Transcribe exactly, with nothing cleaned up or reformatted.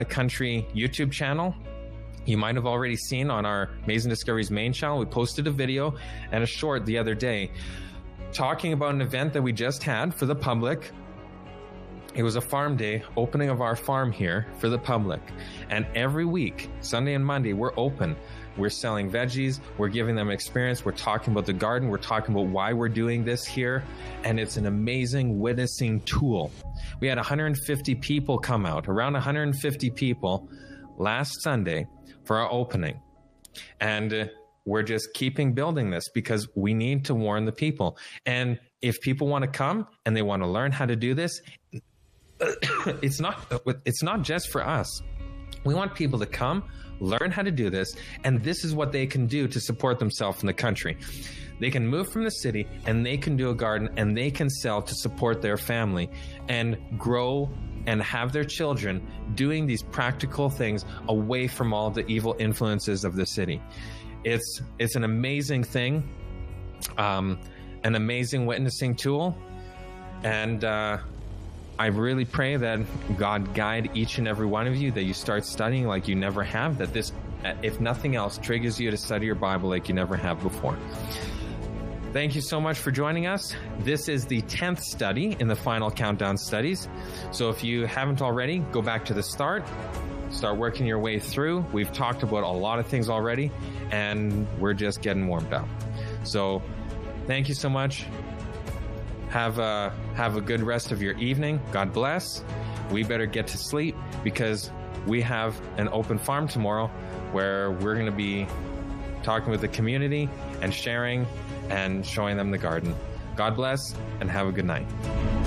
the Country YouTube channel. You might have already seen on our Amazing Discoveries main channel, we posted a video and a short the other day talking about an event that we just had for the public. It was a farm day, opening of our farm here for the public. And every week, Sunday and Monday, we're open. We're selling veggies. We're giving them experience. We're talking about the garden. We're talking about why we're doing this here. And it's an amazing witnessing tool. We had one hundred fifty people come out, around one hundred fifty people last Sunday for our opening. And uh, we're just keeping building this because we need to warn the people. And if people want to come and they want to learn how to do this, it's not it's not just for us. We want people to come, learn how to do this, and this is what they can do to support themselves in the country. They can move from the city and they can do a garden and they can sell to support their family and grow and have their children doing these practical things away from all the evil influences of the city. It's it's an amazing thing, um, an amazing witnessing tool, and uh, I really pray that God guide each and every one of you, that you start studying like you never have, that this, if nothing else, triggers you to study your Bible like you never have before. Thank you so much for joining us. This is the tenth study in the Final Countdown studies. So if you haven't already, go back to the start, start working your way through. We've talked about a lot of things already, and we're just getting warmed up. So thank you so much. Have a, have a good rest of your evening. God bless. We better get to sleep because we have an open farm tomorrow where we're going to be talking with the community and sharing and showing them the garden. God bless and have a good night.